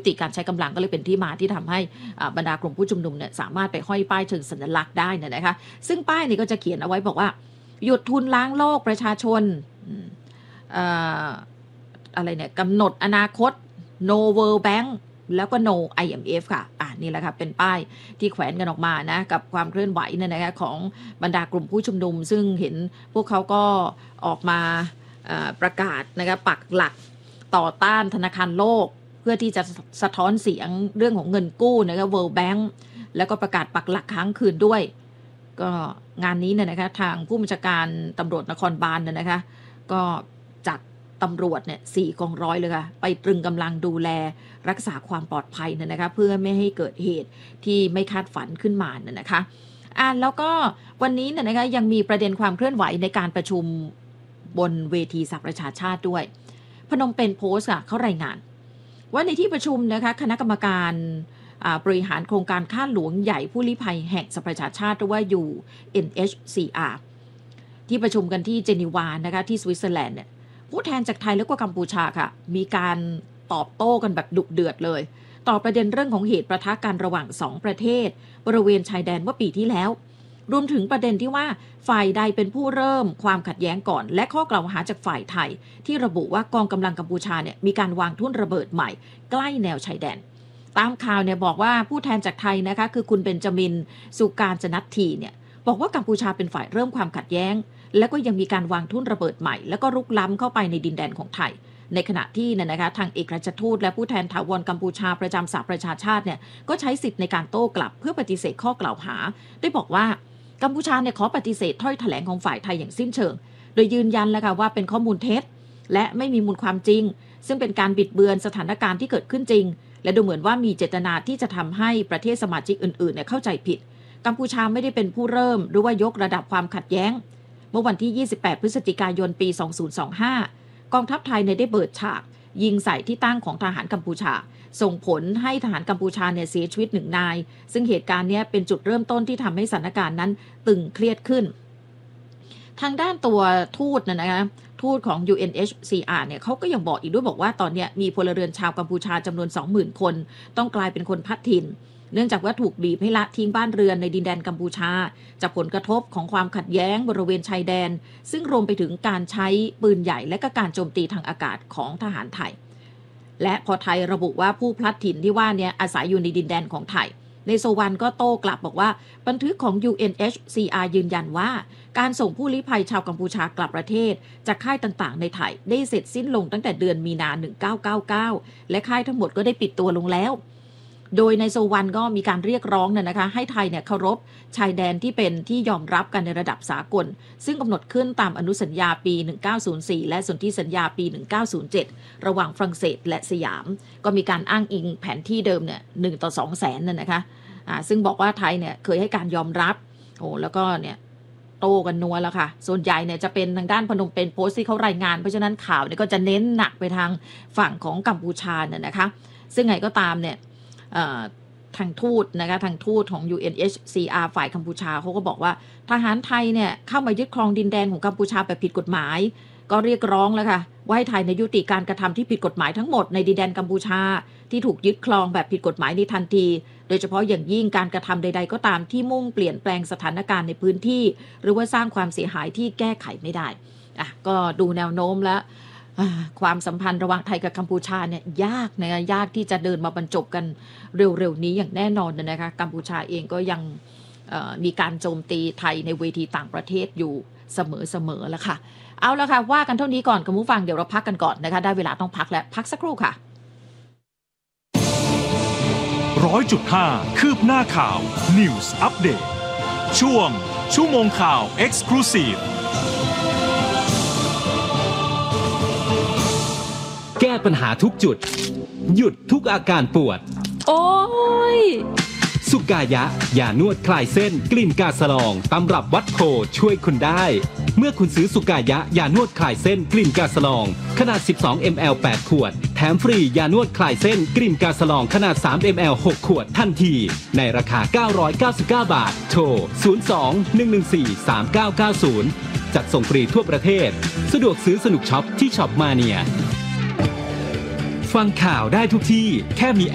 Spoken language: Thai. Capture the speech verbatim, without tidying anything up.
ติการใช้กำลังก็เลยเป็นที่มาที่ทำให้บรรดากลุ่มผู้ชุมนุมเนี่ยสามารถไปห้อยป้ายเชิงสัญลักษณ์ได้เนี่ยนะคะซึ่งป้ายนี้ก็จะเขียนเอาไว้บอกว่าหยุดทุนล้างโลกประชาชนอะไรเนี่ยกำหนดอนาคต no world bank แล้วก็ no ไอ เอ็ม เอฟ ค่ะอ่านี่แหละค่ะเป็นป้ายที่แขวนกันออกมานะกับความเคลื่อนไหวเนี่ยนะคะของบรรดากลุ่มผู้ชุมนุมซึ่งเห็นพวกเขาก็ออกมาประกาศนะคะปักหลักต่อต้านธนาคารโลกเพื่อที่จะสะท้อนเสียงเรื่องของเงินกู้นะคะ World Bank แล้วก็ประกาศปักหลักค้างคืนด้วยก็งานนี้เนี่ยนะคะทางผู้บัญชาการตำรวจนครบาลเนี่ยนะคะก็จัดตำรวจเนี่ยสี่กองร้อยเลยค่ะไปตรึงกำลังดูแลรักษาความปลอดภัยเนี่ยนะคะเพื่อไม่ให้เกิดเหตุที่ไม่คาดฝันขึ้นมาเนี่ยนะคะอ่าแล้วก็วันนี้เนี่ยนะคะยังมีประเด็นความเคลื่อนไหวในการประชุมบนเวทีสหประชาชาติด้วยพนมเปญโพสต์ค่ะเขารายงานว่าในที่ประชุมนะคะคณะกรรมการบริหารโครงการข้าหลวงใหญ่ผู้ลี้ภัยแห่งสหประชาชาติหรือว่า ยู เอ็น เอช ซี อาร์ ที่ประชุมกันที่เจนีวานะคะที่สวิตเซอร์แลนด์เนี่ยผู้แทนจากไทยแล้วก็กัมพูชาค่ะมีการตอบโต้กันแบบดุเดือดเลยต่อประเด็นเรื่องของเหตุประทะกันระหว่างสองประเทศบริเวณชายแดนเมื่อปีที่แล้วรวมถึงประเด็นที่ว่าฝ่ายใดเป็นผู้เริ่มความขัดแย้งก่อนและข้อกล่าวหาจากฝ่ายไทยที่ระบุว่ากองกำลังกัมพูชาเนี่ยมีการวางทุ่นระเบิดใหม่ใกล้แนวชายแดนตามข่าวเนี่ยบอกว่าผู้แทนจากไทยนะคะคือคุณเบนจามินสุการจนัททีเนี่ยบอกว่ากัมพูชาเป็นฝ่ายเริ่มความขัดแย้งและก็ยังมีการวางทุ่นระเบิดใหม่แล้วก็รุกล้ำเข้าไปในดินแดนของไทยในขณะที่เนี่ยนะคะทางเอกราชทูตและผู้แทนถาวรกัมพูชาประจำสหประชาชาติเนี่ยก็ใช้สิทธิ์ในการโต้กลับเพื่อปฏิเสธข้อกล่าวหาได้บอกว่ากัมพูชาเนี่ยขอปฏิเสธถ้อยแถลงของฝ่ายไทยอย่างสิ้นเชิงโดยยืนยันแล้วค่ะว่าเป็นข้อมูลเท็จและไม่มีมูลความจริงซึ่งเป็นการบิดเบือนสถานการณ์ที่เกิดขึ้นจริงและดูเหมือนว่ามีเจตนาที่จะทำให้ประเทศสมาชิกอื่นๆเนี่ยเข้าใจผิดกัมพูชาไม่ได้เป็นผู้เริ่มหรือว่ายกระดับความขัดแย้งเมื่อวันที่ยี่สิบแปดพฤศจิกายนปีสองพันยี่สิบห้ากองทัพไทยเนี่ยได้เปิดฉากยิงใส่ที่ตั้งของทหารกัมพูชาส่งผลให้ทหารกัมพูชาเนี่ยเสียชีวิตหนึ่งนายซึ่งเหตุการณ์นี้เป็นจุดเริ่มต้นที่ทำให้สถานการณ์นั้นตึงเครียดขึ้นทางด้านตัวทูตนะนะคะทูตของ ยู เอ็น เอช ซี อาร์ เนี่ยเขาก็ยังบอกอีกด้วยบอกว่าตอนนี้มีพลเรือนชาวกัมพูชาจำนวน สองหมื่น คนต้องกลายเป็นคนพัดถิ่นเนื่องจากว่าถูกบีบให้ละทิ้งบ้านเรือนในดินแดนกัมพูชาจากผลกระทบของความขัดแย้งบริเวณชายแดนซึ่งรวมไปถึงการใช้ปืนใหญ่และก็การโจมตีทางอากาศของทหารไทยและพอไทยระบุว่าผู้พลัดถิ่นที่ว่าเนี่ยอาศัยอยู่ในดินแดนของไทยในโซวันก็โต้กลับบอกว่าบันทึกของ ยู เอ็น เอช ซี อาร์ ยืนยันว่าการส่งผู้ลี้ภัยชาวกัมพูชากลับประเทศจากค่ายต่างๆในไทยได้เสร็จสิ้นลงตั้งแต่เดือนมีนาคมหนึ่งพันเก้าร้อยเก้าสิบเก้าและค่ายทั้งหมดก็ได้ปิดตัวลงแล้วโดยในโซวันก็มีการเรียกร้องเนี่ยนะคะให้ไทยเนี่ยเคารพชายแดนที่เป็นที่ยอมรับกันในระดับสากลซึ่งกำหนดขึ้นตามอนุสัญญาปีหนึ่งพันเก้าร้อยสี่และสนธิสัญญาปีหนึ่งพันเก้าร้อยเจ็ดระหว่างฝรั่งเศสและสยามก็มีการอ้างอิงแผนที่เดิมเนี่ยหนึ่งต่อสองแสนนั่นนะคะอ่าซึ่งบอกว่าไทยเนี่ยเคยให้การยอมรับโอ้แล้วก็เนี่ยโตกันนัวแล้วค่ะส่วนใหญ่เนี่ยจะเป็นทางด้านพนมเปญโพสต์ที่เขารายงานเพราะฉะนั้นข่าวเนี่ยก็จะเน้นหนักไปทางฝั่งของกัมพูชาเนี่ยนะคะซึ่งไงก็ตามเนี่ยทางทูตนะคะทางทูตของ ยู เอ็น เอช ซี อาร์ ฝ่ายกัมพูชาเขาก็บอกว่าทหารไทยเนี่ยเข้ามายึดครองดินแดนของกัมพูชาแบบผิดกฎหมายก็เรียกร้องแล้วค่ะว่าให้ไทยในยุติการกระทำที่ผิดกฎหมายทั้งหมดในดินแดนกัมพูชาที่ถูกยึดครองแบบผิดกฎหมายในทันทีโดยเฉพาะอย่างยิ่งการกระทำใดๆก็ตามที่มุ่งเปลี่ยนแปลงสถานการณ์ในพื้นที่หรือว่าสร้างความเสียหายที่แก้ไขไม่ได้อ่ะก็ดูแนวโน้มแล้วความสัมพันธ์ระหว่างไทยกับกัมพูชาเนี่ยยากนะยากที่จะเดินมาบรรจบกันเร็วๆนี้อย่างแน่นอนนะคะกัมพูชาเองก็ยังมีการโจมตีไทยในเวทีต่างประเทศอยู่เสมอๆแล้วค่ะเอาละค่ะว่ากันเท่านี้ก่อนคุณผู้ฟังเดี๋ยวเราพักกันก่อนนะคะได้เวลาต้องพักแล้วพักสักครู่ค่ะร้อยจุดห้าคืบหน้าข่าว News Update ช่วงชั่วโมงข่าว Exclusive แก้ปัญหาทุกจุดหยุดทุกอาการปวดโอ้ยสุกายะยานวดคลายเส้นกลิ่นกาสลองตำรับวัดโพช่วยคุณได้เมื่อคุณซื้อสุกายะยานวดคลายเส้นกลิ่นกาสลองขนาดสิบสองมิลลิลิตร แปดขวดแถมฟรียานวดคลายเส้นกลิ่นกาสลองขนาดสามมิลลิลิตร หกขวดทันทีในราคาเก้าร้อยเก้าสิบเก้าบาทโทรศูนย์ สอง หนึ่ง หนึ่ง สี่ สาม เก้า เก้า ศูนย์จัดส่งฟรีทั่วประเทศสะดวกซื้อสนุกช็อปที่ช็อปมาเนียฟังข่าวได้ทุกที่แค่มี